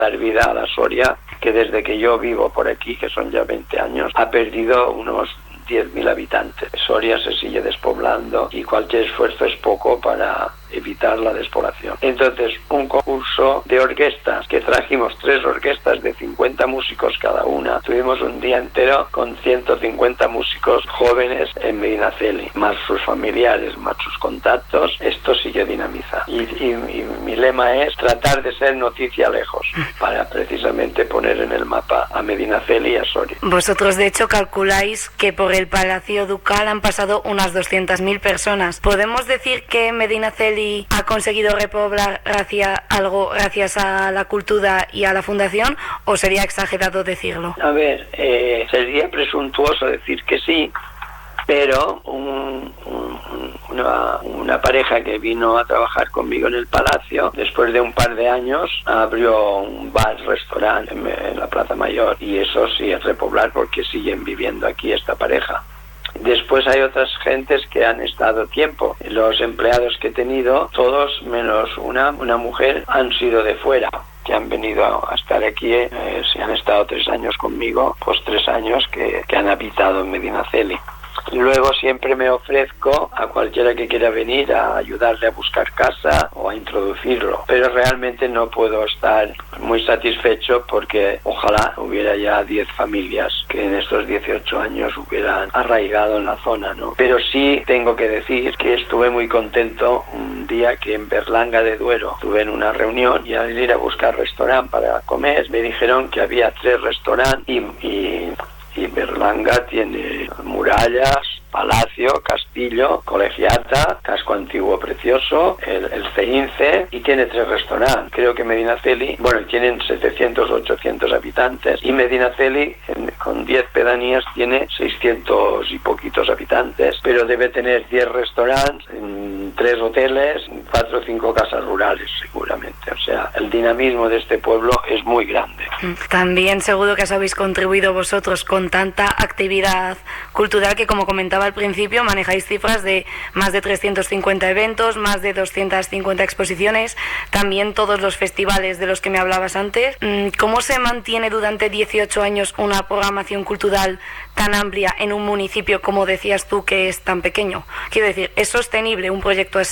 dar vida a la Soria, que desde que yo vivo por aquí, que son ya 20 años, ha perdido unos 10.000 habitantes. Soria se sigue despoblando y cualquier esfuerzo es poco para evitar la despoblación. Entonces, un concurso de orquestas, que trajimos 3 orquestas de 50 músicos cada una. Tuvimos un día entero con 150 músicos jóvenes en Medinaceli, más sus familiares, más sus contactos. Esto sí que dinamiza. Y mi lema es tratar de ser noticia lejos, para precisamente poner en el mapa a Medinaceli y a Soria. Vosotros, de hecho, calculáis que por el Palacio Ducal han pasado unas 200.000 personas. ¿Podemos decir que Medinaceli ha conseguido repoblar gracias a la cultura y a la fundación, o sería exagerado decirlo? A ver, sería presuntuoso decir que sí, pero una pareja que vino a trabajar conmigo en el Palacio, después de un par de años, abrió un bar-restaurante en la Plaza Mayor, y eso sí es repoblar, porque siguen viviendo aquí esta pareja. Después hay otras gentes que han estado tiempo. Los empleados que he tenido, todos menos una mujer, han sido de fuera, que han venido a estar aquí. Si han estado 3 años conmigo, pues 3 años que han habitado en Medinaceli. Luego siempre me ofrezco a cualquiera que quiera venir a ayudarle a buscar casa o a introducirlo, pero realmente no puedo estar muy satisfecho, porque ojalá hubiera ya 10 familias que en estos 18 años hubieran arraigado en la zona, ¿no? Pero sí tengo que decir que estuve muy contento un día que en Berlanga de Duero estuve en una reunión, y al ir a buscar restaurante para comer me dijeron que había 3 restaurantes y Berlanga tiene murallas, palacio, castillo, colegiata, casco antiguo precioso, el CEINCE, y tiene 3 restaurantes. Creo que Medinaceli, tienen 700 o 800 habitantes, y Medinaceli con 10 pedanías tiene 600 y poquitos habitantes, pero debe tener 10 restaurantes, 3 hoteles, 4 o 5 casas rurales seguramente. O sea, el dinamismo de este pueblo es muy grande. También seguro que os habéis contribuido vosotros con tanta actividad cultural, que, como comentaba al principio, manejáis cifras de más de 350 eventos, más de 250 exposiciones, también todos los festivales de los que me hablabas antes. ¿Cómo se mantiene durante 18 años una programación cultural tan amplia en un municipio, como decías tú, que es tan pequeño? Quiero decir, ¿es sostenible un proyecto así?